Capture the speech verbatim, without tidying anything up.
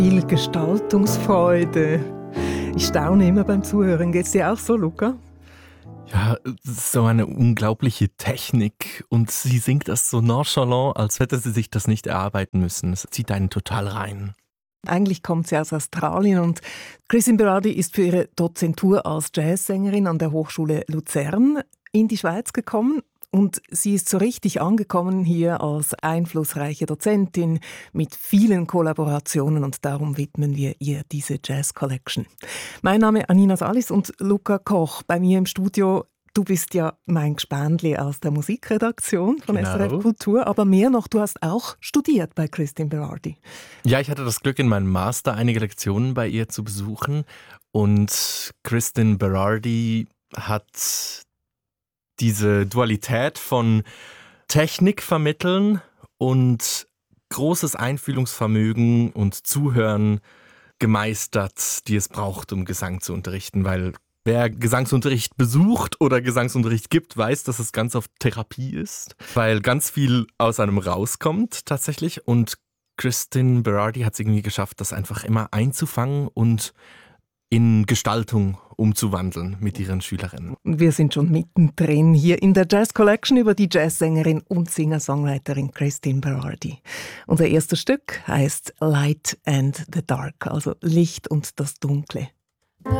Viel Gestaltungsfreude. Ich staune immer beim Zuhören. Geht's dir auch so, Luca? Ja, so eine unglaubliche Technik und sie singt das so nonchalant, als hätte sie sich das nicht erarbeiten müssen. Es zieht einen total rein. Eigentlich kommt sie aus Australien und Christine Berardi ist für ihre Dozentur als Jazzsängerin an der Hochschule Luzern in die Schweiz gekommen. Und sie ist so richtig angekommen hier als einflussreiche Dozentin mit vielen Kollaborationen und darum widmen wir ihr diese Jazz Collection. Mein Name ist Anina Salis und Luca Koch bei mir im Studio. Du bist ja mein Gespänli aus der Musikredaktion von Genau. S R F Kultur, aber mehr noch, du hast auch studiert bei Christine Berardi. Ja, ich hatte das Glück, in meinem Master einige Lektionen bei ihr zu besuchen und Christine Berardi hat diese Dualität von Technik vermitteln und großes Einfühlungsvermögen und Zuhören gemeistert, die es braucht, um Gesang zu unterrichten. Weil wer Gesangsunterricht besucht oder Gesangsunterricht gibt, weiß, dass es ganz oft Therapie ist, weil ganz viel aus einem rauskommt tatsächlich. Und Christine Berardi hat es irgendwie geschafft, das einfach immer einzufangen und in Gestaltung umzuwandeln mit ihren Schülerinnen. Wir sind schon mittendrin hier in der Jazz Collection über die Jazzsängerin und Singer-Songwriterin Christine Berardi. Unser erstes Stück heißt Light and the Dark, also Licht und das Dunkle.